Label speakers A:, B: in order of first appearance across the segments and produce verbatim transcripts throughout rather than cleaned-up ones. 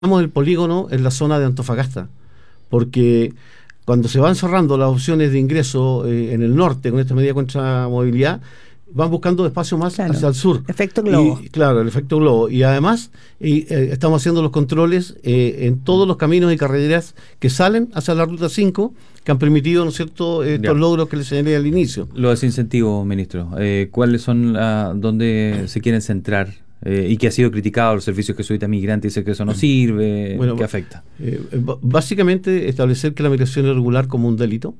A: el polígono en la zona de Antofagasta, porque cuando se van cerrando las opciones de ingreso eh, en el norte con esta medida contra movilidad, van buscando espacio más claro, hacia el sur.
B: Efecto globo.
A: Y, claro, el efecto globo. Y además y, eh, estamos haciendo los controles eh, en todos los caminos y carreteras que salen hacia la Ruta cinco, que han permitido, ¿no es cierto?, estos ya. logros que les señalé al inicio.
C: Los desincentivos, ministro, eh, ¿cuáles son, la, dónde se quieren centrar? Eh, y que ha sido criticado los servicios que solicita migrante, dice que eso no sirve, bueno, ¿qué afecta?
A: Eh, básicamente establecer que la migración irregular como un delito,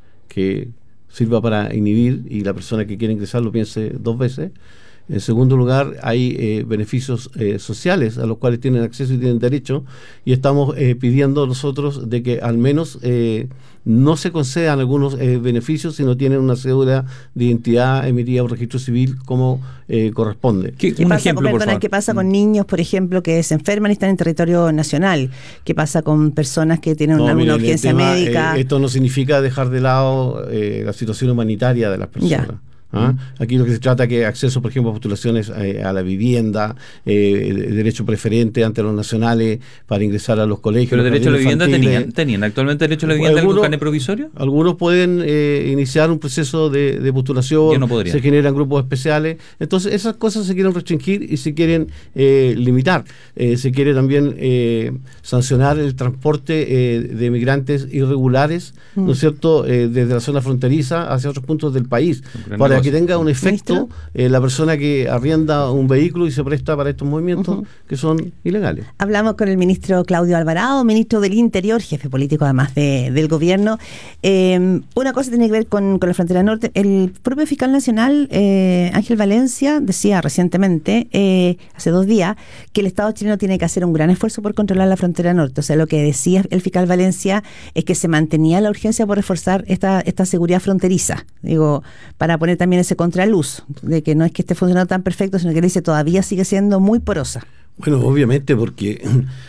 A: que sirva para inhibir y la persona que quiere ingresar lo piense dos veces. En segundo lugar, hay eh, beneficios eh, sociales a los cuales tienen acceso y tienen derecho, y estamos eh, pidiendo nosotros de que al menos eh, no se concedan algunos eh, beneficios si no tienen una cédula de identidad emitida por registro civil como eh, corresponde.
B: ¿Qué, ¿Qué, un pasa, ejemplo, con, perdona, ¿Qué pasa con niños, por ejemplo, que se enferman y están en territorio nacional? ¿Qué pasa con personas que tienen no, una, mire, una urgencia tema, médica?
A: Eh, esto no significa dejar de lado eh, la situación humanitaria de las personas. Ya. ¿Ah? Aquí lo que se trata es que acceso, por ejemplo, a postulaciones eh, a la vivienda, eh, derecho preferente ante los nacionales para ingresar a los colegios.
C: ¿Pero derecho a la vivienda tenían? ¿Tenían actualmente derecho a la vivienda algunos, con carnet provisorio?
A: Algunos pueden eh, iniciar un proceso de, de postulación,
C: no
A: se generan grupos especiales. Entonces esas cosas se quieren restringir y se quieren eh, limitar. Eh, se quiere también eh, sancionar el transporte eh, de migrantes irregulares, mm. ¿no es cierto?, eh, desde la zona fronteriza hacia otros puntos del país, para que tenga un efecto eh, la persona que arrienda un vehículo y se presta para estos movimientos uh-huh. que son ilegales.
B: Hablamos con el ministro Claudio Alvarado, ministro del Interior, jefe político además de, del gobierno. Eh, una cosa tiene que ver con, con la frontera norte. El propio fiscal nacional, eh, Ángel Valencia, decía recientemente, eh, hace dos días, que el Estado chileno tiene que hacer un gran esfuerzo por controlar la frontera norte. O sea, lo que decía el fiscal Valencia es que se mantenía la urgencia por reforzar esta, esta seguridad fronteriza. Digo, para poner también ese contraluz, de que no es que esté funcionando tan perfecto, sino que dice todavía sigue siendo muy porosa.
A: Bueno, obviamente, porque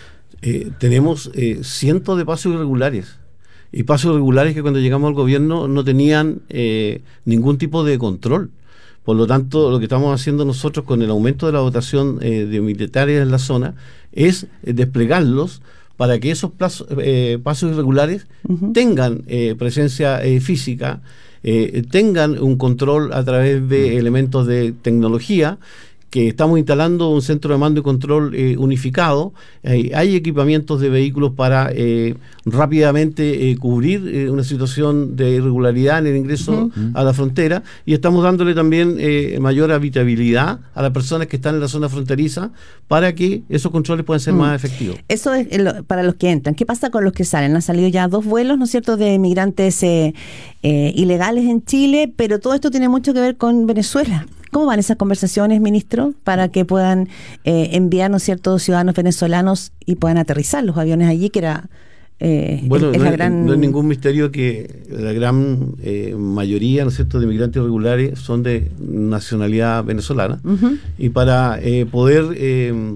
A: eh, tenemos eh, cientos de pasos irregulares, y pasos irregulares que cuando llegamos al gobierno no tenían eh, ningún tipo de control. Por lo tanto, lo que estamos haciendo nosotros con el aumento de la dotación eh, de militares en la zona es eh, desplegarlos para que esos plazos, eh, pasos irregulares uh-huh. tengan eh, presencia eh, física, Eh, tengan un control a través de elementos de tecnología, que estamos instalando un centro de mando y control eh, unificado. Eh, hay equipamientos de vehículos para eh, rápidamente eh, cubrir eh, una situación de irregularidad en el ingreso uh-huh. a la frontera, y estamos dándole también eh, mayor habitabilidad a las personas que están en la zona fronteriza para que esos controles puedan ser uh-huh. más efectivos.
B: Eso es el, para los que entran. ¿Qué pasa con los que salen? Han salido ya dos vuelos, ¿no es cierto?, de migrantes eh, eh, ilegales en Chile, pero todo esto tiene mucho que ver con Venezuela. ¿Cómo van esas conversaciones, ministro, para que puedan eh, enviar, ¿no es cierto?, ciudadanos venezolanos y puedan aterrizar los aviones allí, que era eh,
A: bueno,
B: es, es
A: no,
B: la
A: es,
B: gran...
A: no es ningún misterio que la gran eh, mayoría, ¿no es cierto?, de migrantes irregulares son de nacionalidad venezolana, uh-huh. y para eh, poder eh,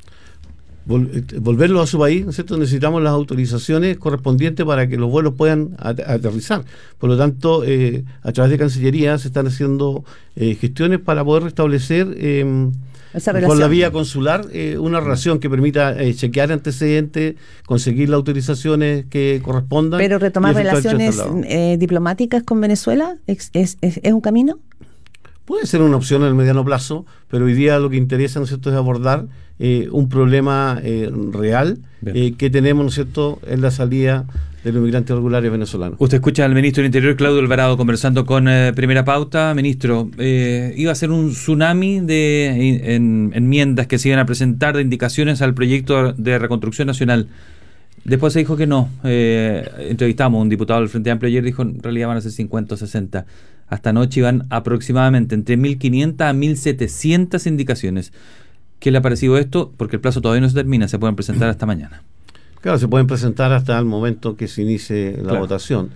A: vol- volverlos a su país, ¿no es cierto?, necesitamos las autorizaciones correspondientes para que los vuelos puedan at- aterrizar. Por lo tanto, eh, a través de Cancillería se están haciendo eh, gestiones para poder restablecer eh, por la vía consular eh, una relación que permita eh, chequear antecedentes, conseguir las autorizaciones que correspondan.
B: Pero retomar relaciones eh, diplomáticas con Venezuela, ¿es, es, es, ¿es un camino?
A: Puede ser una opción en el mediano plazo, pero hoy día lo que interesa, ¿no es cierto?, es abordar eh, un problema eh, real eh, que tenemos, ¿no es cierto?, en la salida de los migrantes irregulares venezolanos.
C: Usted escucha al ministro del Interior, Claudio Alvarado, conversando con eh, Primera Pauta. Ministro, eh, iba a ser un tsunami de en, en, enmiendas que se iban a presentar, de indicaciones al proyecto de reconstrucción nacional. Después se dijo que no. Eh, entrevistamos a un diputado del Frente Amplio ayer, dijo en realidad van a ser cincuenta o sesenta. Hasta anoche iban aproximadamente entre mil quinientas a mil setecientas indicaciones. ¿Qué le ha parecido esto? Porque el plazo todavía no se termina, se pueden presentar hasta mañana.
A: Claro, se pueden presentar hasta el momento que se inicie la claro. votación.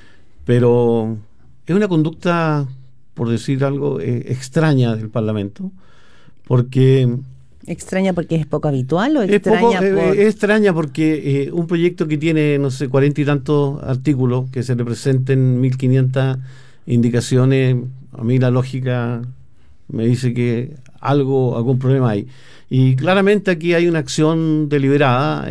A: Pero es una conducta, por decir algo, eh, extraña del Parlamento, porque...
B: ¿Extraña porque es poco habitual o
A: es
B: extraña
A: poco,
B: por...?
A: eh, es extraña porque eh, un proyecto que tiene, no sé, cuarenta y tantos artículos, que se le presenten mil quinientas indicaciones, a mí la lógica me dice que algo, algún problema hay. Y claramente aquí hay una acción deliberada.